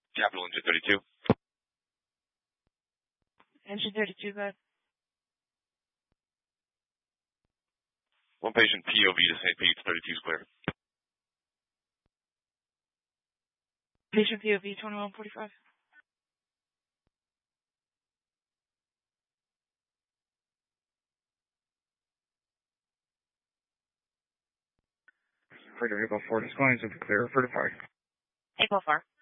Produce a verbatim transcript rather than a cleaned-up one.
Capital Engine thirty-two. Engine thirty-two, go ahead. One patient P O V to Saint Pete's, thirty-two is clear. Patient P O V twenty-one forty-five. Freighter April four, disclaims if clear for depart. April four.